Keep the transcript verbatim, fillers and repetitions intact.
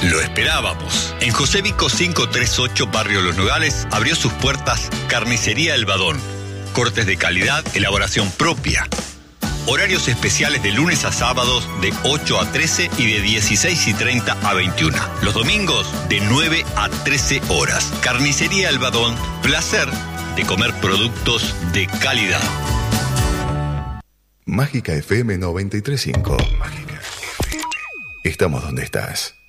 Lo esperábamos. En José Vico quinientos treinta y ocho, Barrio Los Nogales, abrió sus puertas Carnicería El Badón. Cortes de calidad, elaboración propia. Horarios especiales de lunes a sábados de ocho a trece y de dieciséis y treinta a veintiuna. Los domingos de nueve a trece horas. Carnicería El Badón, placer de comer productos de calidad. Mágica F M noventa y tres punto cinco. Mágica F M. Estamos donde estás.